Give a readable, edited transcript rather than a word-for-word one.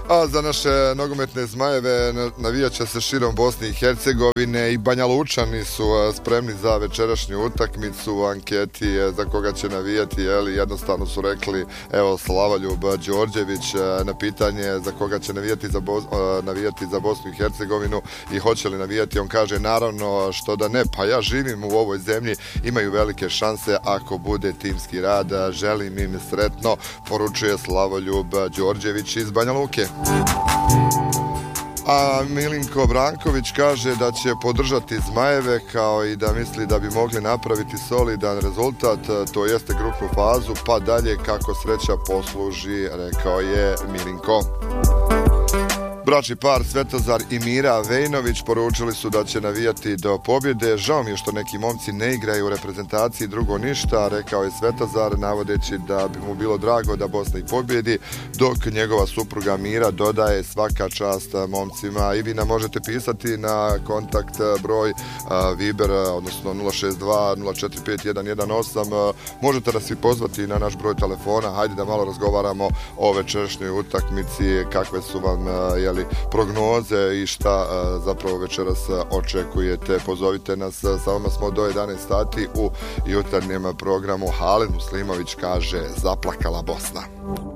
A za naše nogometne Zmajeve navijat će se širom Bosne i Hercegovine i Banja Lučani su spremni za večerašnju utakmicu u anketi za koga će navijati, jednostavno su rekli, evo, Slavoljub Đorđević na pitanje za koga će navijati za Bosnu i Hercegovinu i hoće li navijati, on kaže naravno što da ne, pa ja živim u ovoj zemlji, imaju velike šanse ako bude timski rad, želim im sretno, poručuje Slavoljub Đorđević iz Banja Luke. A Milinko Branković kaže da će podržati Zmajeve, kao i da misli da bi mogli napraviti solidan rezultat, to jeste grupnu fazu, pa dalje kako sreća posluži, rekao je Milinko. Bračni par Svetozar i Mira Vejnović poručili su da će navijati do pobjede. Žao mi je što neki momci ne igraju u reprezentaciji, drugo ništa, rekao je Svetozar, navodeći da bi mu bilo drago da Bosna i pobjedi, dok njegova supruga Mira dodaje svaka čast momcima. I vi nam možete pisati na kontakt broj Viber, odnosno 062 045 118. Možete nas i pozvati na naš broj telefona. Hajde da malo razgovaramo o večerašnjoj utakmici, kakve su vam prognoze i šta zapravo večeras očekujete. Pozovite nas, sa vama smo do 11 sati u jutarnjem programu. Halid Muslimović kaže zaplakala Bosna.